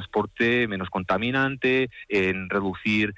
transporte menos contaminante, en reducir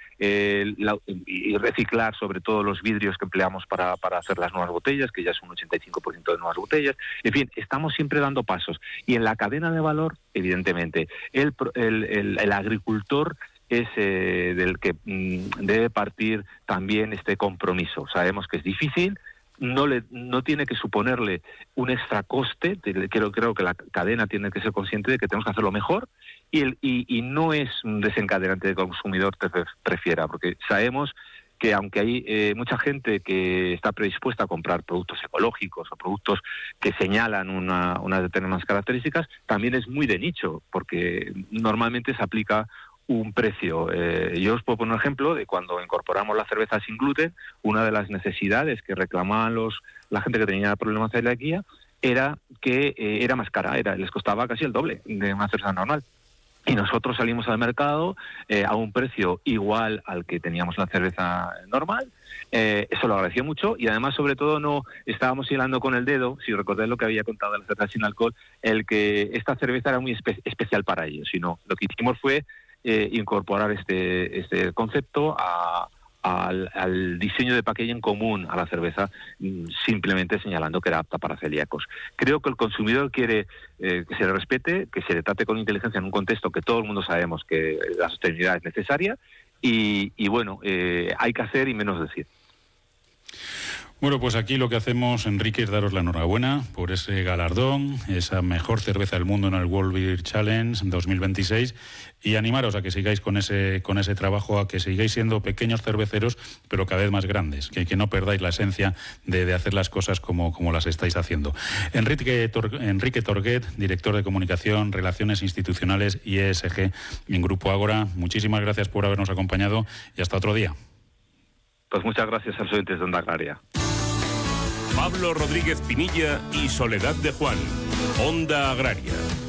y reciclar sobre todo los vidrios que empleamos para hacer las nuevas botellas, que ya es un 85% de nuevas botellas. En fin, estamos siempre dando pasos. Y en la cadena de valor, evidentemente, el agricultor es del que debe partir también este compromiso. Sabemos que es difícil, no tiene que suponerle un extra coste. Creo que la cadena tiene que ser consciente de que tenemos que hacerlo mejor y no es un desencadenante de que el consumidor te prefiera, porque sabemos que aunque hay mucha gente que está predispuesta a comprar productos ecológicos o productos que señalan unas determinadas características, también es muy de nicho, porque normalmente se aplica un precio. Yo os puedo poner un ejemplo de cuando incorporamos la cerveza sin gluten. Una de las necesidades que reclamaban la gente que tenía problemas de celiaquía era que era más cara, les costaba casi el doble de una cerveza normal. Y nosotros salimos al mercado a un precio igual al que teníamos la cerveza normal. Eso lo agradeció mucho y además, sobre todo, no estábamos hilando con el dedo, si recordáis lo que había contado de la cerveza sin alcohol, el que esta cerveza era muy especial para ellos, sino lo que hicimos fue incorporar este concepto al diseño de packaging común a la cerveza, simplemente señalando que era apta para celíacos. Creo que el consumidor quiere que se le respete, que se le trate con inteligencia en un contexto que todo el mundo sabemos que la sostenibilidad es necesaria y bueno, hay que hacer y menos decir. Bueno, pues aquí lo que hacemos, Enrique, es daros la enhorabuena por ese galardón, esa mejor cerveza del mundo en el World Beer Challenge 2026 y animaros a que sigáis con ese trabajo, a que sigáis siendo pequeños cerveceros, pero cada vez más grandes, que no perdáis la esencia de hacer las cosas como las estáis haciendo. Enrique Torguet, director de Comunicación, Relaciones Institucionales y ESG en Grupo Ágora, muchísimas gracias por habernos acompañado y hasta otro día. Pues muchas gracias a los oyentes de Onda Agraria. Pablo Rodríguez Pinilla y Soledad de Juan, Onda Agraria.